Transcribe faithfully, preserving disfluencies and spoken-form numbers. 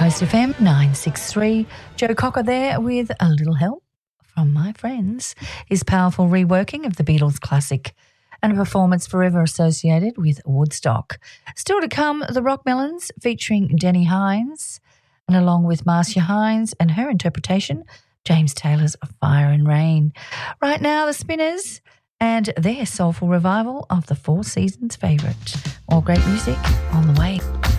Coast F M nine six three. Joe Cocker there with a little help from my friends. His powerful reworking of the Beatles classic and a performance forever associated with Woodstock. Still to come, the Rockmelons featuring Denny Hines, and along with Marcia Hines and her interpretation, James Taylor's Fire and Rain. Right now, the Spinners and their soulful revival of the Four Seasons favourite. More great music on the way.